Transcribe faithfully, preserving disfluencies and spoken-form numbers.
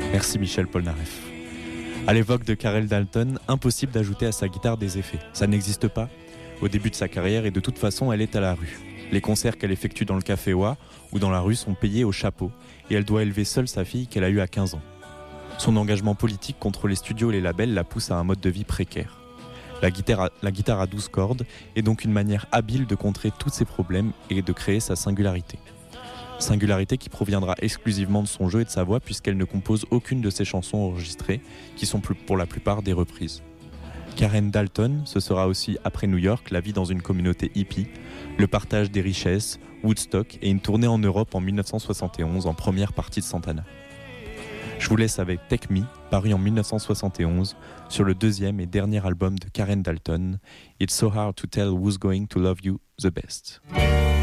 Merci Michel Polnareff. À l'époque de Karen Dalton, impossible d'ajouter à sa guitare des effets. Ça n'existe pas au début de sa carrière et de toute façon, elle est à la rue. Les concerts qu'elle effectue dans le Café Oa ou dans la rue sont payés au chapeau et elle doit élever seule sa fille qu'elle a eue à quinze ans. Son engagement politique contre les studios et les labels la pousse à un mode de vie précaire. La guitare, à, la guitare à douze cordes est donc une manière habile de contrer tous ces problèmes et de créer sa singularité. Singularité qui proviendra exclusivement de son jeu et de sa voix puisqu'elle ne compose aucune de ses chansons enregistrées, qui sont pour la plupart des reprises. Karen Dalton, ce sera aussi, après New York, la vie dans une communauté hippie, le partage des richesses, Woodstock et une tournée en Europe en dix-neuf cent soixante et onze en première partie de Santana. Je vous laisse avec Take Me, paru en dix-neuf cent soixante et onze, sur le deuxième et dernier album de Karen Dalton, It's So Hard to Tell Who's Going to Love You the Best.